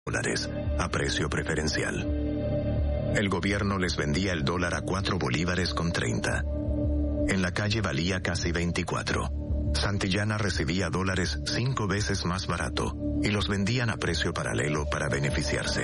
dólares a precio preferencial. El gobierno les vendía el dólar a 4 bolívares con 30. En la calle valía casi 24. Santillana recibía dólares 5 veces más barato y los vendían a precio paralelo para beneficiarse.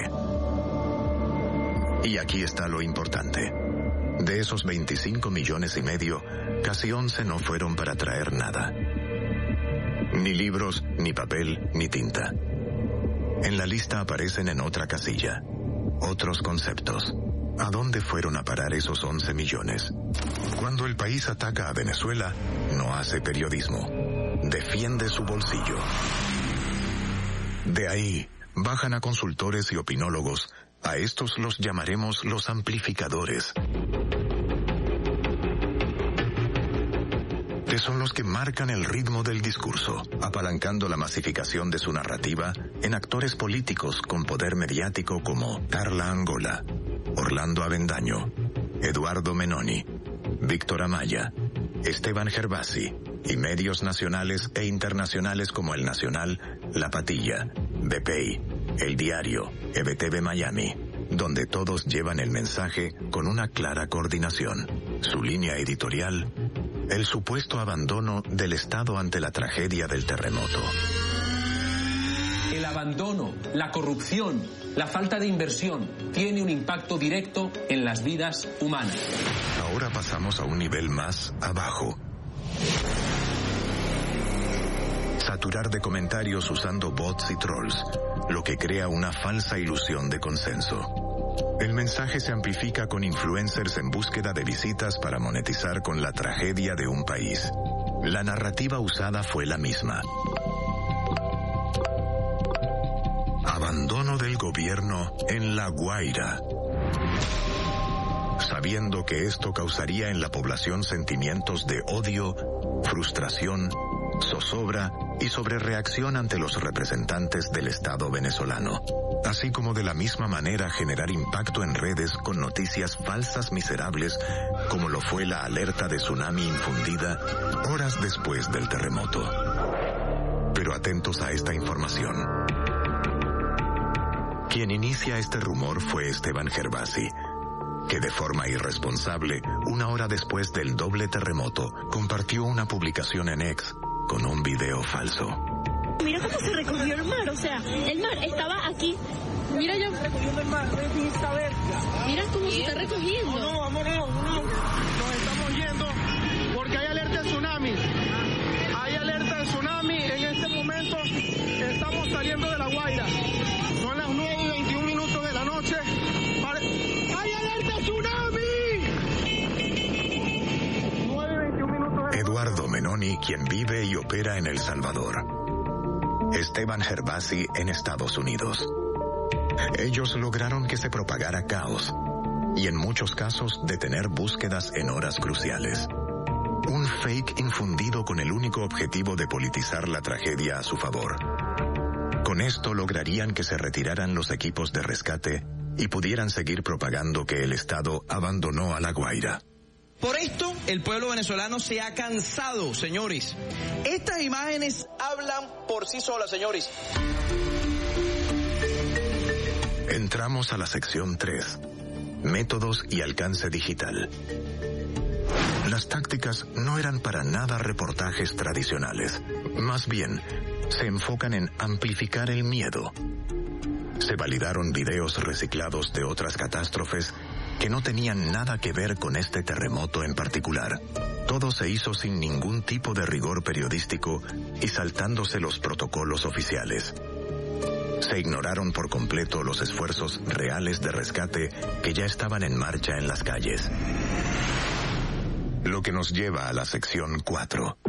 Y aquí está lo importante. De esos 25 millones y medio, casi 11 no fueron para traer nada. Ni libros, ni papel, ni tinta. En la lista aparecen en otra casilla otros conceptos. ¿A dónde fueron a parar esos 11 millones? Cuando el país ataca a Venezuela, no hace periodismo. Defiende su bolsillo. De ahí, bajan a consultores y opinólogos. A estos los llamaremos los amplificadores, que son los que marcan el ritmo del discurso, apalancando la masificación de su narrativa en actores políticos con poder mediático como Carla Angola, Orlando Avendaño, Eduardo Menoni, Víctor Amaya, Esteban Gervasi y medios nacionales e internacionales como El Nacional, La Patilla, BPI, El Diario, EBTV Miami, donde todos llevan el mensaje con una clara coordinación. Su línea editorial: el supuesto abandono del Estado ante la tragedia del terremoto. El abandono, la corrupción, la falta de inversión tiene un impacto directo en las vidas humanas. Ahora pasamos a un nivel más abajo. Saturar de comentarios usando bots y trolls, lo que crea una falsa ilusión de consenso. El mensaje se amplifica con influencers en búsqueda de visitas para monetizar con la tragedia de un país. La narrativa usada fue la misma. Abandono del gobierno en La Guaira. Sabiendo que esto causaría en la población sentimientos de odio, frustración, zozobra y sobrereacción ante los representantes del Estado venezolano, así como de la misma manera generar impacto en redes con noticias falsas miserables como lo fue la alerta de tsunami infundida horas después del terremoto. Pero atentos a esta información. Quien inicia este rumor fue Esteban Gervasi, que de forma irresponsable, una hora después del doble terremoto, compartió una publicación en X con un video falso. Mira cómo se recogió el mar, o sea, el mar estaba aquí. Mira yo recogiendo el mar, mira cómo se está recogiendo. No, vámonos, nos estamos yendo porque hay alerta de tsunami. Hay alerta de tsunami, en este momento estamos saliendo de La Guaira. Son las 9:21 de la noche. ¡Hay alerta de tsunami! 9:21 de... Eduardo Menoni, quien vive y opera en El Salvador. Esteban Gervasi en Estados Unidos. Ellos lograron que se propagara caos y en muchos casos detener búsquedas en horas cruciales. Un fake infundido con el único objetivo de politizar la tragedia a su favor. Con esto lograrían que se retiraran los equipos de rescate y pudieran seguir propagando que el Estado abandonó a La Guaira. Por esto, el pueblo venezolano se ha cansado, señores. Estas imágenes hablan por sí solas, señores. Entramos a la sección 3. Métodos y alcance digital. Las tácticas no eran para nada reportajes tradicionales. Más bien, se enfocan en amplificar el miedo. Se validaron videos reciclados de otras catástrofes que no tenían nada que ver con este terremoto en particular. Todo se hizo sin ningún tipo de rigor periodístico y saltándose los protocolos oficiales. Se ignoraron por completo los esfuerzos reales de rescate que ya estaban en marcha en las calles. Lo que nos lleva a la sección 4.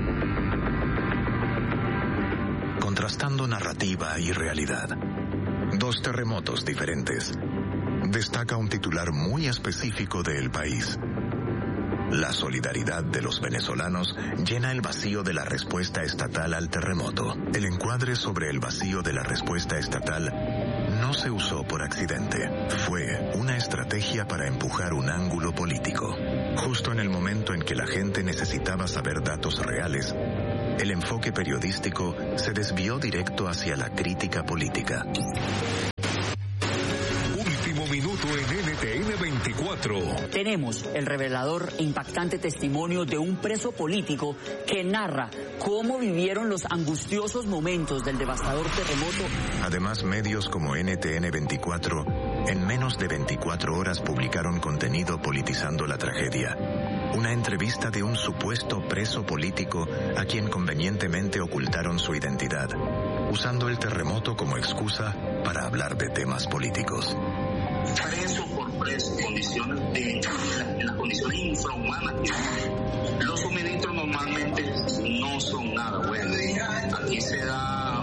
Contrastando narrativa y realidad. 2 terremotos diferentes. Destaca un titular muy específico de El País. La solidaridad de los venezolanos llena el vacío de la respuesta estatal al terremoto. El encuadre sobre el vacío de la respuesta estatal no se usó por accidente. Fue una estrategia para empujar un ángulo político. Justo en el momento en que la gente necesitaba saber datos reales, el enfoque periodístico se desvió directo hacia la crítica política. Último minuto en NTN 24. Tenemos el revelador e impactante testimonio de un preso político que narra cómo vivieron los angustiosos momentos del devastador terremoto. Además, medios como NTN 24 en menos de 24 horas publicaron contenido politizando la tragedia. Una entrevista de un supuesto preso político a quien convenientemente ocultaron su identidad, usando el terremoto como excusa para hablar de temas políticos. Preso por preso, en las condiciones infrahumanas. Los suministros normalmente no son nada buenos. Aquí se da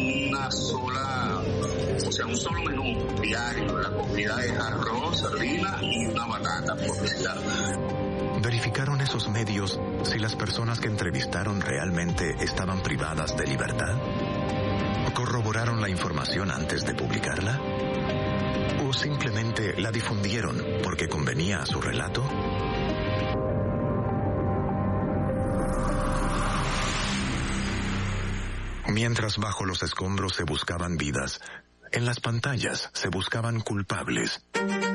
un solo menú diario. La comida es arroz, sardina y una batata, por decirlo. ¿Verificaron esos medios si las personas que entrevistaron realmente estaban privadas de libertad? ¿Corroboraron la información antes de publicarla? ¿O simplemente la difundieron porque convenía a su relato? Mientras bajo los escombros se buscaban vidas, en las pantallas se buscaban culpables.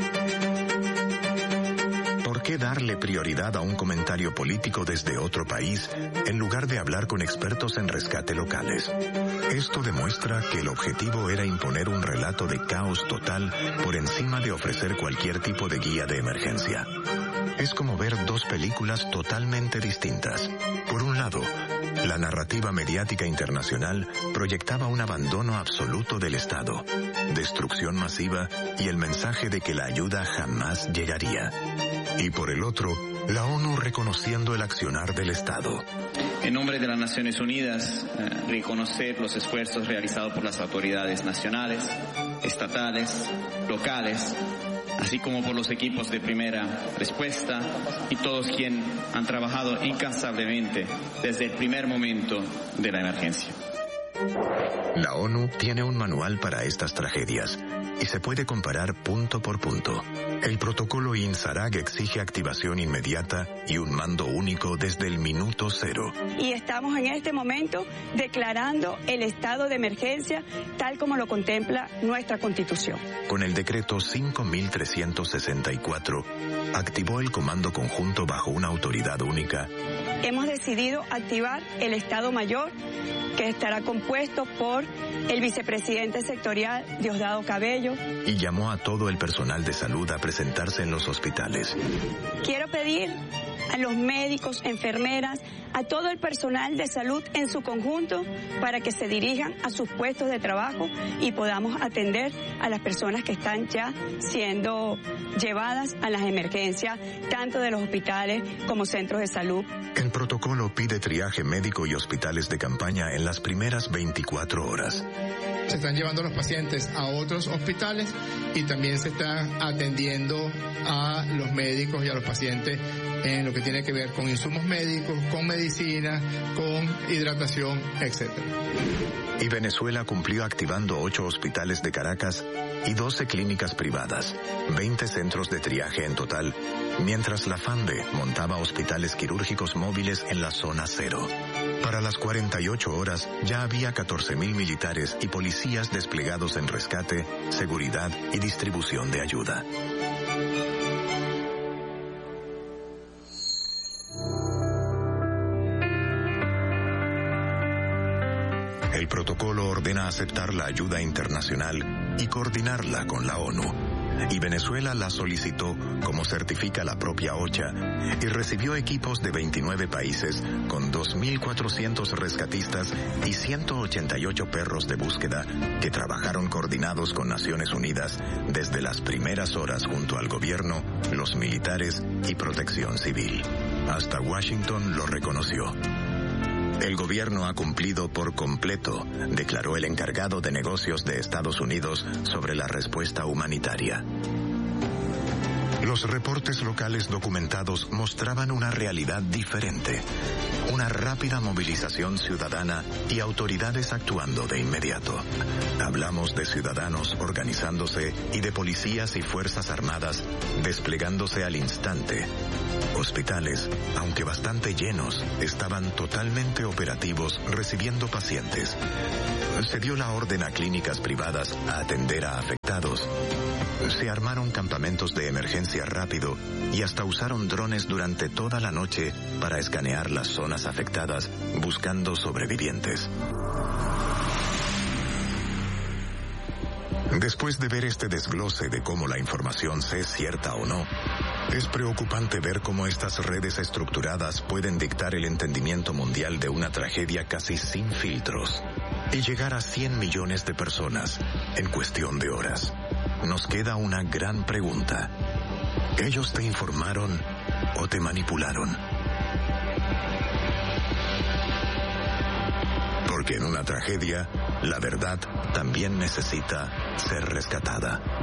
¿Por qué darle prioridad a un comentario político desde otro país en lugar de hablar con expertos en rescate locales? Esto demuestra que el objetivo era imponer un relato de caos total por encima de ofrecer cualquier tipo de guía de emergencia. Es como ver dos películas totalmente distintas. Por un lado, la narrativa mediática internacional proyectaba un abandono absoluto del Estado, destrucción masiva y el mensaje de que la ayuda jamás llegaría. Y por el otro, la ONU reconociendo el accionar del Estado. En nombre de las Naciones Unidas, reconocer los esfuerzos realizados por las autoridades nacionales, estatales, locales, así como por los equipos de primera respuesta y todos quienes han trabajado incansablemente desde el primer momento de la emergencia. La ONU tiene un manual para estas tragedias y se puede comparar punto por punto. El protocolo INSARAG exige activación inmediata y un mando único desde el minuto cero. Y estamos en este momento declarando el estado de emergencia tal como lo contempla nuestra Constitución. Con el decreto 5364, activó el Comando Conjunto bajo una autoridad única. Hemos decidido activar el Estado Mayor, que estará compuesto por el vicepresidente sectorial Diosdado Cabello. Y llamó a todo el personal de salud a presentarse en los hospitales. Quiero pedir a los médicos, enfermeras, a todo el personal de salud en su conjunto para que se dirijan a sus puestos de trabajo y podamos atender a las personas que están ya siendo llevadas a las emergencias, tanto de los hospitales como centros de salud. El protocolo pide triaje médico y hospitales de campaña en las primeras 24 horas. Se están llevando los pacientes a otros hospitales y también se está atendiendo a los médicos y a los pacientes en lo que tiene que ver con insumos médicos, con medicina, con hidratación, etc. Y Venezuela cumplió activando 8 hospitales de Caracas y 12 clínicas privadas, 20 centros de triaje en total, mientras la FANDE montaba hospitales quirúrgicos móviles en la zona cero. Para las 48 horas ya había 14.000 militares y policías desplegados en rescate, seguridad y distribución de ayuda. El protocolo ordena aceptar la ayuda internacional y coordinarla con la ONU. Y Venezuela la solicitó, como certifica la propia OCHA, y recibió equipos de 29 países con 2.400 rescatistas y 188 perros de búsqueda que trabajaron coordinados con Naciones Unidas desde las primeras horas junto al gobierno, los militares y Protección Civil. Hasta Washington lo reconoció. El gobierno ha cumplido por completo, declaró el encargado de negocios de Estados Unidos sobre la respuesta humanitaria. Los reportes locales documentados mostraban una realidad diferente. Una rápida movilización ciudadana y autoridades actuando de inmediato. Hablamos de ciudadanos organizándose y de policías y fuerzas armadas desplegándose al instante. Hospitales, aunque bastante llenos, estaban totalmente operativos recibiendo pacientes. Se dio la orden a clínicas privadas a atender a afectados. Se armaron campamentos de emergencia rápido y hasta usaron drones durante toda la noche para escanear las zonas afectadas buscando sobrevivientes. Después de ver este desglose de cómo la información sea cierta o no, es preocupante ver cómo estas redes estructuradas pueden dictar el entendimiento mundial de una tragedia casi sin filtros y llegar a 100 millones de personas en cuestión de horas. Nos queda una gran pregunta. ¿Ellos te informaron o te manipularon? Porque en una tragedia, la verdad también necesita ser rescatada.